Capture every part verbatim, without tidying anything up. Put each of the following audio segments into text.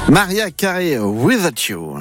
Maria Carey, Without You.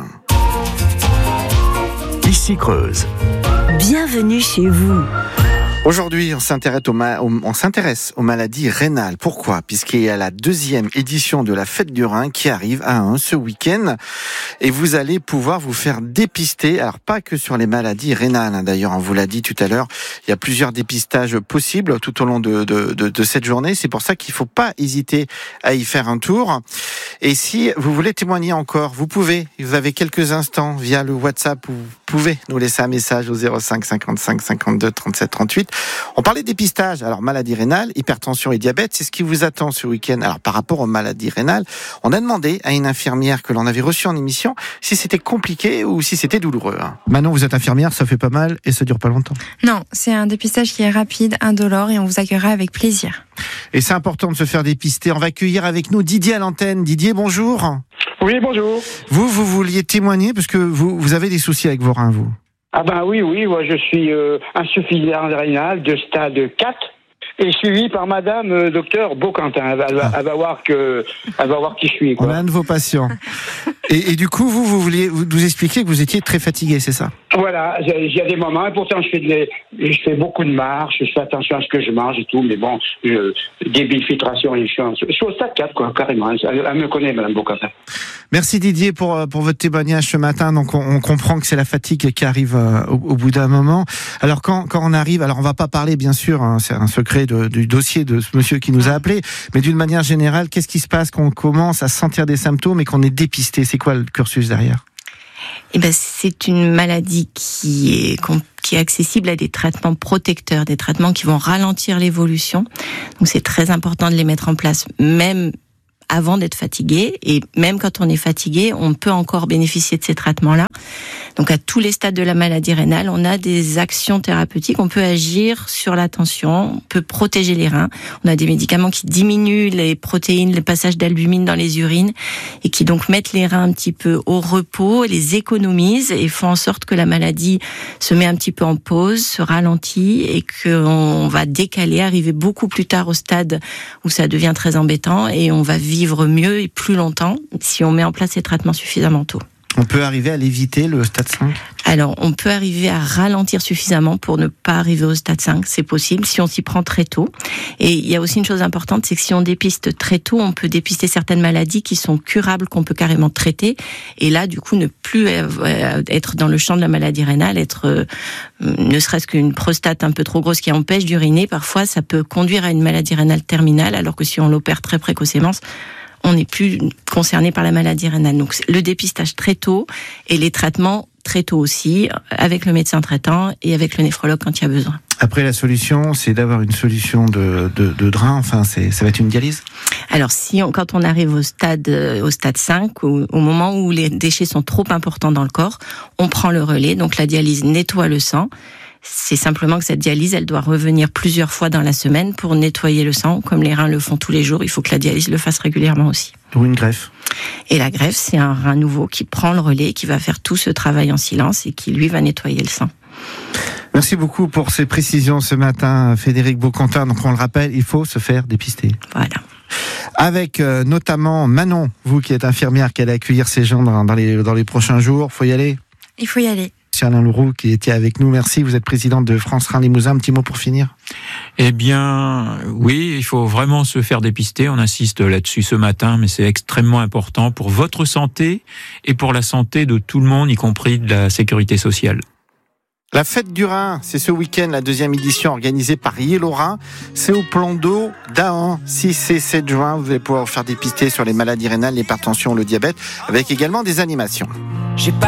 Ici Creuse. Bienvenue chez vous. Aujourd'hui, on s'intéresse aux, ma- on s'intéresse aux maladies rénales. Pourquoi ? Puisqu'il y a la deuxième édition de la Fête du Rhin qui arrive à Ahun ce week-end. Et vous allez pouvoir vous faire dépister. Alors, pas que sur les maladies rénales, hein, d'ailleurs, on vous l'a dit tout à l'heure. Il y a plusieurs dépistages possibles tout au long de, de, de, de cette journée. C'est pour ça qu'il ne faut pas hésiter à y faire un tour. Et si vous voulez témoigner encore, vous pouvez. Vous avez quelques instants via le WhatsApp. Vous pouvez nous laisser un message au zéro cinq cinquante-cinq cinquante-deux trente-sept trente-huit. On parlait dépistage, alors maladie rénale, hypertension et diabète, c'est ce qui vous attend ce week-end. Alors par rapport aux maladies rénales, on a demandé à une infirmière que l'on avait reçue en émission si c'était compliqué ou si c'était douloureux. Manon, vous êtes infirmière, ça fait pas mal et ça dure pas longtemps. Non, c'est un dépistage qui est rapide, indolore et on vous accueillera avec plaisir. Et c'est important de se faire dépister. On va accueillir avec nous Didier à l'antenne. Didier, bonjour. Oui, bonjour. Vous, vous vouliez témoigner parce que vous, vous avez des soucis avec vos reins, vous. Ah ben oui, oui, moi je suis euh, insuffisant rénal de stade quatre et suivi par madame euh, docteur Beauquentin. Elle va, elle, va, elle va voir que, elle va voir qui je suis, quoi. On a un de vos patients. et, et du coup, vous, vous vouliez vous nous expliquer que vous étiez très fatigué, c'est ça ? Voilà, il y a des moments, et pourtant je fais, de, je fais beaucoup de marches, je fais attention à ce que je mange et tout, mais bon, je, débit de filtration, et je suis, en, je suis au stade quatre, quoi, carrément. Elle, elle me connaît, madame Beauquentin. Merci Didier pour, pour votre témoignage ce matin. Donc on, on comprend que c'est la fatigue qui arrive euh, au, au bout d'un moment. Alors quand, quand on arrive, alors on va pas parler bien sûr, hein, c'est un secret de, du dossier de ce monsieur qui nous a appelé, mais d'une manière générale, qu'est-ce qui se passe quand on commence à sentir des symptômes et qu'on est dépisté ? C'est quoi le cursus derrière ? Eh ben, c'est une maladie qui est, qui est accessible à des traitements protecteurs, des traitements qui vont ralentir l'évolution. Donc c'est très important de les mettre en place, même avant d'être fatigué, et même quand on est fatigué, on peut encore bénéficier de ces traitements-là. Donc à tous les stades de la maladie rénale, on a des actions thérapeutiques, on peut agir sur la tension, on peut protéger les reins, on a des médicaments qui diminuent les protéines, le passage d'albumine dans les urines, et qui donc mettent les reins un petit peu au repos, les économisent, et font en sorte que la maladie se met un petit peu en pause, se ralentit, et qu'on va décaler, arriver beaucoup plus tard au stade où ça devient très embêtant, et on va vivre mieux et plus longtemps si on met en place ces traitements suffisamment tôt. On peut arriver à l'éviter, le stade cinq ? Alors, on peut arriver à ralentir suffisamment pour ne pas arriver au stade cinq, c'est possible, si on s'y prend très tôt. Et il y a aussi une chose importante, c'est que si on dépiste très tôt, on peut dépister certaines maladies qui sont curables, qu'on peut carrément traiter, et là, du coup, ne plus être dans le champ de la maladie rénale, être euh, ne serait-ce qu'une prostate un peu trop grosse qui empêche d'uriner, parfois, ça peut conduire à une maladie rénale terminale, alors que si on l'opère très précocement, on n'est plus concerné par la maladie rénale. Donc le dépistage très tôt et les traitements très tôt aussi, avec le médecin traitant et avec le néphrologue quand il y a besoin. Après, la solution, c'est d'avoir une solution de, de, de drain, enfin, c'est, ça va être une dialyse ? Alors, si on, quand on arrive au stade, au stade cinq, au, au moment où les déchets sont trop importants dans le corps, on prend le relais, donc la dialyse nettoie le sang. C'est simplement que cette dialyse, elle doit revenir plusieurs fois dans la semaine pour nettoyer le sang, comme les reins le font tous les jours. Il faut que la dialyse le fasse régulièrement aussi. Ou une greffe. Et la greffe, c'est un rein nouveau qui prend le relais, qui va faire tout ce travail en silence et qui, lui, va nettoyer le sang. Merci beaucoup pour ces précisions ce matin, Frédéric Beauquentin. Donc on le rappelle, il faut se faire dépister. Voilà. Avec euh, notamment Manon, vous qui êtes infirmière, qui allez accueillir ces gens dans, dans, les, dans les prochains jours. Faut y aller ? Il faut y aller. Alain Leroux qui était avec nous, merci. Vous êtes présidente de France Rhin Limousin. Un petit mot pour finir ? Eh bien, oui, il faut vraiment se faire dépister. On insiste là-dessus ce matin, mais c'est extrêmement important pour votre santé et pour la santé de tout le monde, y compris de la sécurité sociale. La Fête du Rhin, c'est ce week-end, la deuxième édition organisée par Yellow Rhin. C'est au plan d'eau d'Ahun, six et sept juin. Vous allez pouvoir vous faire dépister sur les maladies rénales, l'hypertension, le diabète, avec également des animations. J'ai pas